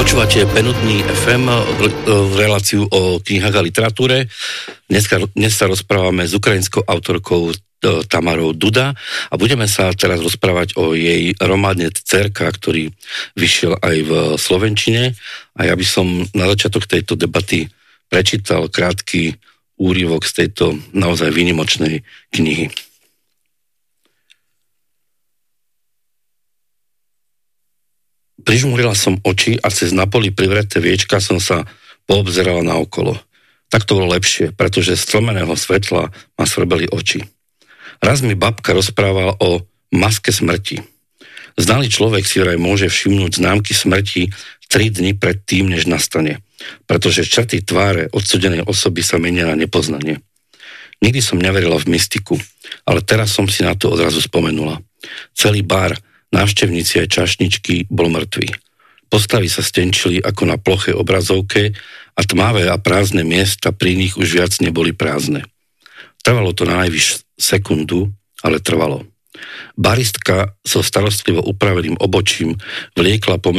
Počúvate Penudný FM, reláciu o knihách a literatúre. Dnes sa rozprávame s ukrajinskou autorkou Tamarou Duda a budeme sa teraz rozprávať o jej románe Dcerka, ktorý vyšiel aj v slovenčine. A ja by som na začiatok tejto debaty prečítal krátky úryvok z tejto naozaj výnimočnej knihy. Prižmúrila som oči a cez napoli privreté viečka som sa poobzerala naokolo. Tak to bolo lepšie, pretože z tlmeného svetla ma svrbeli oči. Raz mi babka rozprávala o maske smrti. Znalý človek si vraj môže všimnúť známky smrti 3 dni pred tým, než nastane, pretože črty tváre odsudenej osoby sa menia na nepoznanie. Nikdy som neverila v mystiku, ale teraz som si na to odrazu spomenula. Celý bar, návštevníci aj čašničky bol mŕtvý. Postavy sa stenčili ako na ploché obrazovke a tmavé a prázdne miesta pri nich už viac neboli prázdne. Trvalo to na najvyš sekundu, ale trvalo. Baristka so starostlivo upraveným obočím vliekla po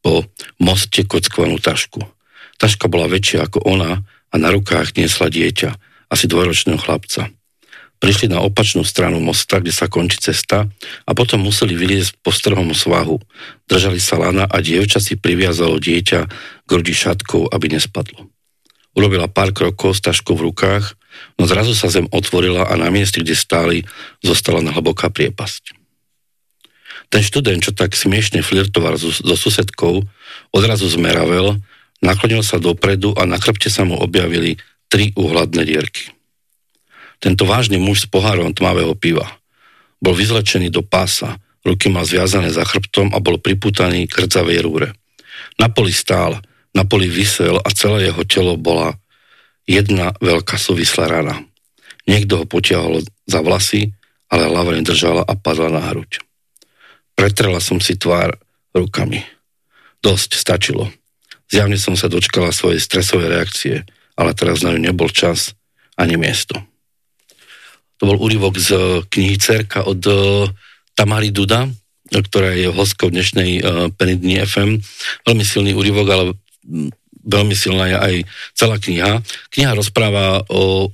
moste kockovanú tašku. Taška bola väčšia ako ona a na rukách niesla dieťa, asi 2-ročného chlapca. Prišli na opačnú stranu mosta, kde sa končí cesta a potom museli vyliezť po strhom svahu. Držali sa lana a dievča si priviazalo dieťa k grudi šatkou, aby nespadlo. Urobila pár krokov s taškou v rukách, no zrazu sa zem otvorila a na mieste, kde stáli, zostala na hlboká priepasť. Ten študent, čo tak smiešne flirtoval so susedkou, odrazu zmeravel, naklonil sa dopredu a na chrbte sa mu objavili 3 úhladné dierky. Tento vážny muž s pohárom tmavého piva bol vyzlečený do pása, ruky mal zviazané za chrbtom a bol pripútaný k hrdzavej rúre. Na poli stál, na poli visel a celé jeho telo bola jedna veľká súvislá rana. Niekto ho potiahol za vlasy, ale hlava nedržala a padla na hruď. Pretrela som si tvár rukami. Dosť, stačilo. Zjavne som sa dočkala svojej stresovej reakcie, ale teraz na ňu nebol čas ani miesto. To bol úryvok z knihy Dcerka od Tamary Duda, ktorá je hostkou dnešnej Penudný FM. Veľmi silný úryvok, ale veľmi silná je aj celá kniha. Kniha rozpráva o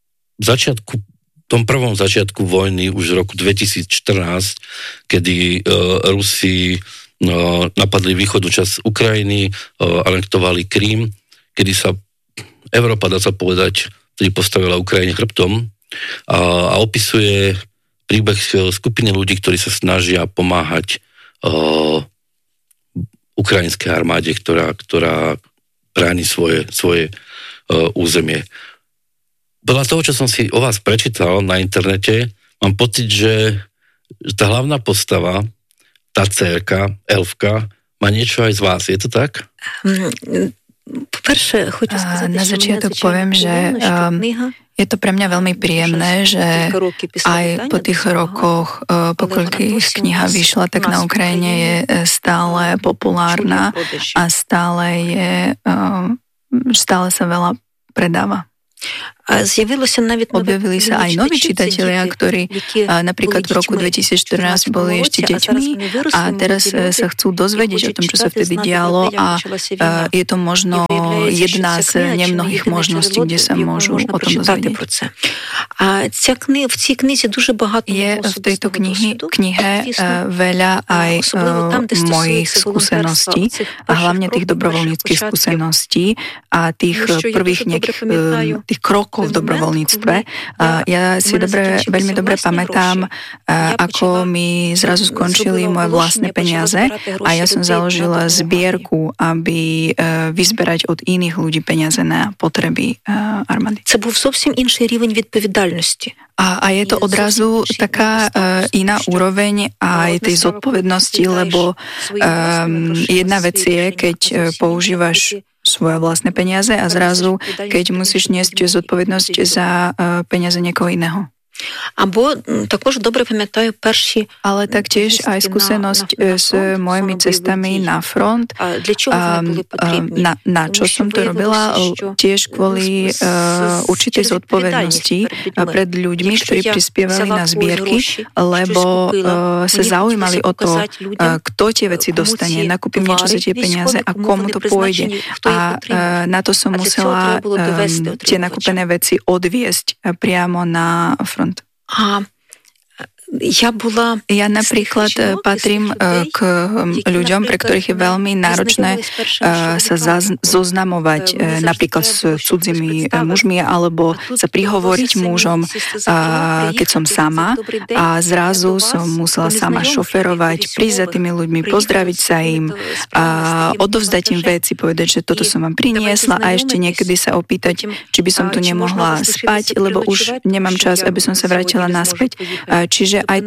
tom prvom začiatku vojny už v roku 2014, kedy Rusi napadli východnú časť Ukrajiny, anektovali Krím, kedy sa Európa, dá sa povedať, ktorý postavila Ukrajine chrbtom, a opisuje príbeh skupiny ľudí, ktorí sa snažia pomáhať ukrajinskej armáde, ktorá bráni svoje územie. Podľa toho, čo som si o vás prečítal na internete, mám pocit, že tá hlavná postava, tá dcerka, elfka, má niečo aj z vás. Je to tak? Na začiatok poviem, že je to pre mňa veľmi príjemné, že aj po tých rokoch, pokiaľ kniha vyšla, tak na Ukrajine je stále populárna a stále sa veľa predáva. Objavili sa aj noví čitatelia, ktorí napríklad v roku 2014 boli ešte deťmi a teraz sa chcú dozvedieť o tom, čo sa vtedy dialo a je to možno jedna z nemnohých možností, kde sa môžu o tom dozvedieť. Je v tejto knihe veľa aj mojich skúseností a hlavne tých dobrovoľníckych skúseností a tých prvých tých krokov v dobrovoľníctve. Ja si veľmi dobre pamätám, ako mi zrazu skončili moje vlastné peniaze a ja som založila zbierku, aby vyzberať od iných ľudí peniaze na potreby armády. Це був зовсім інший рівень відповідальності. A je to odrazu taká iná úroveň aj tej zodpovednosti, lebo jedna vec je, keď používaš svoje vlastné peniaze a zrazu, keď musíš niesť zodpovednosť za peniaze niekoho iného. Або також добре пам'ятаю перші... Ale taktiež aj skúsenosť s mojimi cestami na front. Na čo som to robila? Tiež kvôli určitej zodpovednosti pred ľuďmi, ktorí prispievali na zbierky, lebo sa zaujímali o to, kto tie veci dostane, nakúpim niečo za tie peniaze a komu to pôjde. A na to som musela tie nakúpené veci odviesť priamo na front. Ja napríklad patrím k ľuďom, pre ktorých je veľmi náročné sa zoznamovať napríklad s cudzými mužmi alebo sa prihovoriť mužom, keď som sama a zrazu som musela sama šoferovať, prísť za tými ľuďmi, pozdraviť sa im, odovzdať im veci, povedať, že toto som vám priniesla a ešte niekedy sa opýtať, či by som tu nemohla spať, lebo už nemám čas, aby som sa vrátila naspäť. Čiže aj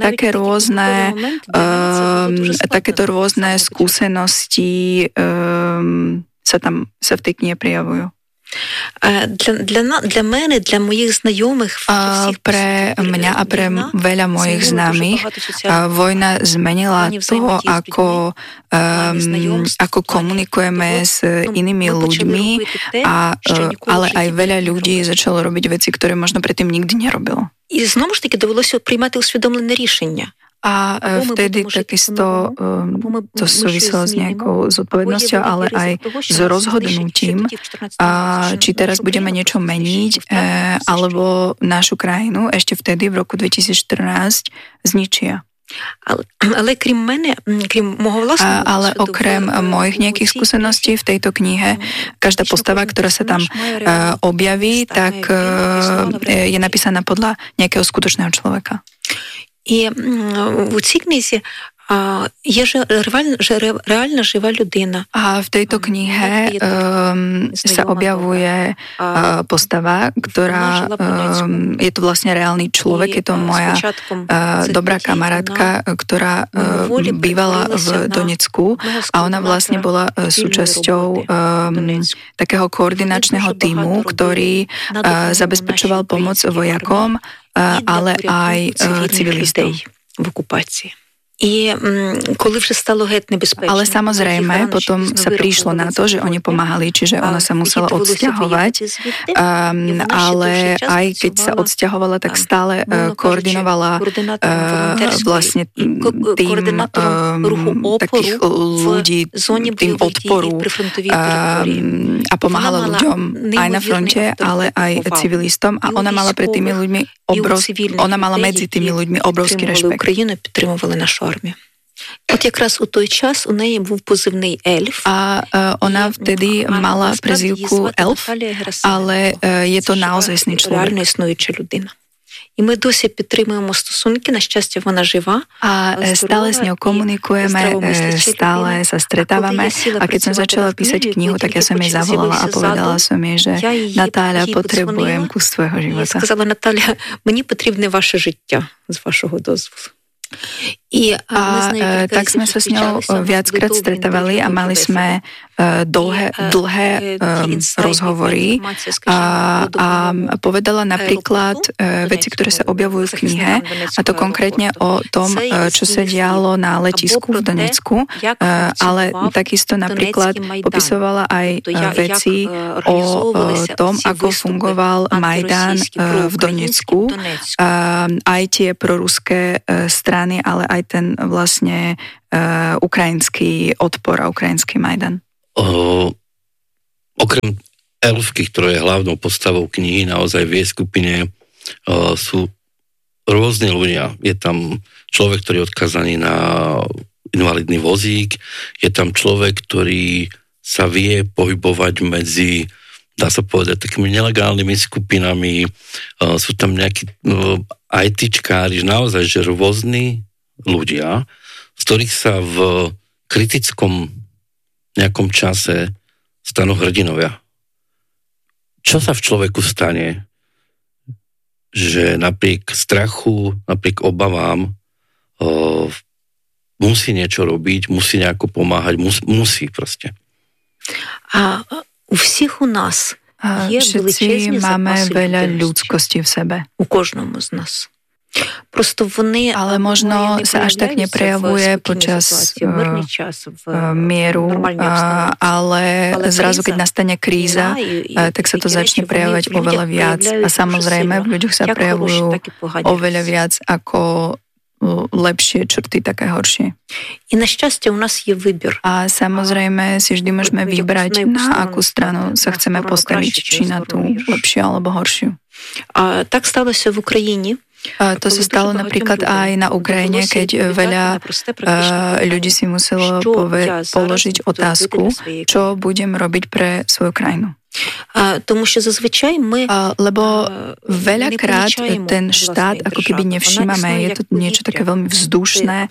takéto rôzne skúsenosti sa v tej knihe prejavujú. Для мене, для моїх знайомих, pre mňa a pre veľa mojich známych vojna zmenila to, ako komunikujeme s inými ľuďmi, ale aj veľa ľudí začalo robiť veci, ktoré možno predtým nikdy nerobilo. І знову ж таки довелося приймати усвідомлене рішення. A vtedy takisto to súviselo s nejakou zodpovednosťou, ale aj s rozhodnutím, či teraz budeme niečo meniť, alebo našu krajinu ešte vtedy v roku 2014 zničia. Ale okrem mojich nejakých skúseností v tejto knihe, každá postava, ktorá sa tam objaví, tak je napísaná podľa nejakého skutočného človeka. І у цій книзі є реальна жива людина. A v tejto knihe sa objavuje postava, ktorá je to vlastne reálny človek, je to moja dobrá kamarátka, ktorá bývala v Donecku a ona vlastne bola súčasťou takého koordinačného tímu, ktorý zabezpečoval pomoc vojakom, ale aj civilistom v okupácii. Ale samozrejme, potom sa prišlo na to, že oni pomáhali, čiže ona sa musela odsťahovať, ale aj keď sa odsťahovala, tak stále koordinovala vlastne tým takých ľudí, tým odporu a pomáhala ľuďom aj na fronte, ale aj civilistom a ona mala pred tými ľuďmi ona mala medzi tými ľuďmi obrovský rešpekt. От якраз у той час у неї був позивний Ельф. A ona vtedy mala prezývku Elf, ale je to naozajstný človek. Реально існуюча людина. І ми досі підтримуємо стосунки, на щастя, вона жива. A stále s ňou komunikujeme, stále sa stretávame. A keď som začala písať knihu, tak ja som jej zavolala a povedala som jej, že Natáľa, potrebujem kus tvojho života. Я сказала, Наталя, мені потрібне ваше життя, з вашого дозволу. A tak sme sa s ňou viackrát stretávali a mali sme dlhé rozhovory a povedala napríklad veci, ktoré sa objavujú v knihe, a to konkrétne o tom, čo sa dialo na letisku v Donecku, ale takisto napríklad popisovala aj veci o tom, ako fungoval Majdan v Donecku, aj tie proruské strany, ale aj ten vlastne ukrajinský odpor a ukrajinský Majdan. Okrem Elfky, ktorá je hlavnou postavou knihy, naozaj v jej skupine sú rôzni ľudia. Je tam človek, ktorý je odkazaný na invalidný vozík, je tam človek, ktorý sa vie pohybovať medzi, dá sa povedať, takými nelegálnymi skupinami, sú tam nejakí ITčkári, naozaj, že rôzni ľudia, z ktorých sa v kritickom nejakom čase stanú hrdinovia. Čo sa v človeku stane, že napriek strachu, napriek obavám musí niečo robiť, musí nejako pomáhať, musí proste. A u všech u nás všetci máme veľa ľudskosti v sebe. U každému z nás. Ale možno sa až tak neprejavuje počas mieru, ale zrazu, keď nastane kríza, tak sa to začne prejavovať oveľa viac. A samozrejme, v ľuďoch sa prejavujú oveľa viac ako lepšie črty, také horšie. A samozrejme si vždy môžeme vybrať, na akú stranu sa chceme postaviť, či na tú lepšiu alebo horšiu. A tak stalo sa v Ukrajine. To sa stalo napríklad aj na Ukrajine, keď veľa ľudí si muselo položiť otázku, čo budem robiť pre svoju krajinu. Тому що зазвичай ми... Lebo veľakrát ten štát ako keby nevšímame, je to niečo také veľmi vzdušné,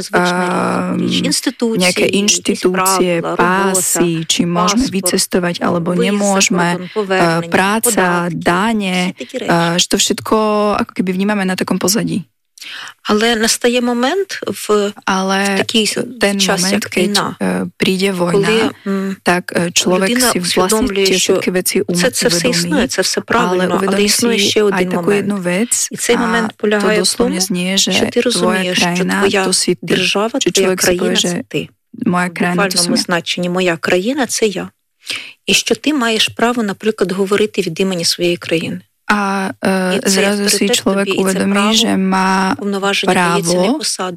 nejaké inštitúcie, pásy, či môžeme vycestovať alebo nemôžeme, práca, dáne, že to všetko ako keby vnímame na takom pozadí. Ale nastає момент в такій час, як війна, príde vojna, tak človek si vlastne tie všetky veci uvedomí, ale uvedomí si aj takú jednu vec a to doslovne znie, že tvoja krajina, to si ty. Či človek si povie, že moja krajina, to som ja. Значенні моя країна – це я. І що ти маєш право, наприклад, говорити від імені своєї країни. A zrazu si človek uvedomí, že má právo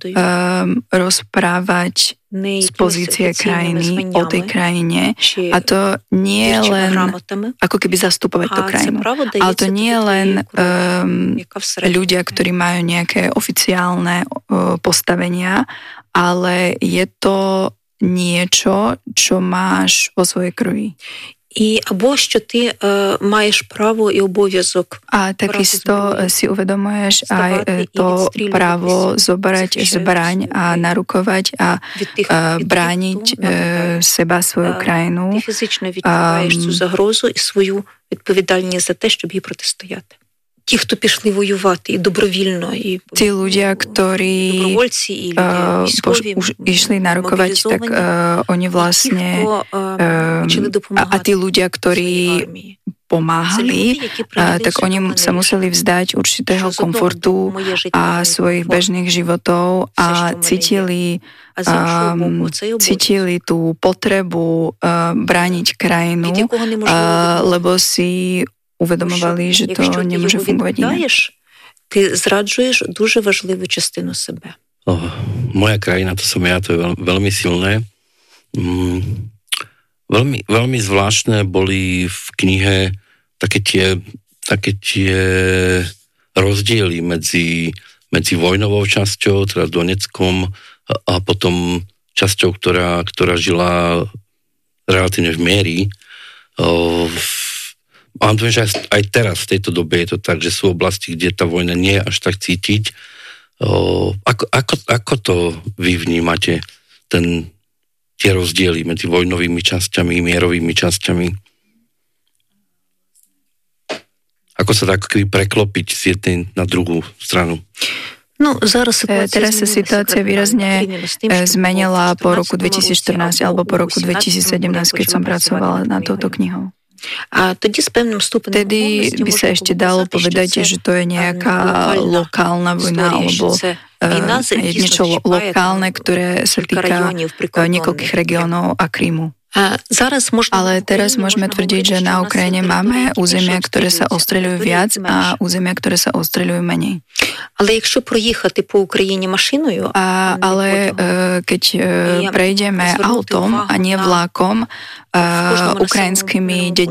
rozprávať z pozície krajiny o tej krajine a to nie je len ako keby zastupovať tú krajinu, ale to nie je len ľudia, ktorí majú nejaké oficiálne postavenia, ale je to niečo, čo máš vo svojej krvi. Або що ти маєш право і обов'язок. A takisto si uvedomuješ aj to právo zobrať zbraň a narukovať a brániť seba, svoju krajinu. Ти фізично відчуваєш цю загрозу і свою відповідальність за те, щоб їй протистояти. Ті, хто пішли воювати і добровільно, і tí ľudia, ktorí už išli narukovať, tak oni vlastne a tí ľudia, ktorí pomáhali, tak oni sa museli vzdať určitého komfortu a svojich bežných životov a cítili tú potrebu brániť krajinu, lebo si uvedomovali, že to nemôže fungovať inak. Ty zradžuješ дуже важливú частину себе. Moja krajina, to som ja, to je veľmi silné. Veľmi zvláštne boli v knihe také tie rozdiely medzi vojnovou časťou, teda Doneckom, a potom časťou, ktorá žila relatívne v miery. A viem, že aj teraz, v tejto dobe je to tak, že sú oblasti, kde tá vojna nie je až tak cítiť. Ako to vy vnímate, tie rozdiely medzi vojnovými časťami, mierovými časťami? Ako sa dá preklopiť z jednej na druhú stranu? Teraz sa situácia výrazne zmenila po roku 2014 alebo po roku 2017, keď som pracovala na touto knihou. Vtedy by sa ešte dalo povedať, že to je nejaká lokálna vojna alebo niečo lokálne, ktoré sa týka niekoľkých regiónov a Krymu. Ale teraz môžeme tvrdiť, že na Ukrajine máme územia, ktoré sa ostreľujú viac a územia, ktoré sa ostreľujú menej. Ale keď prejdeme autom a nie vlákom, ukrajinskými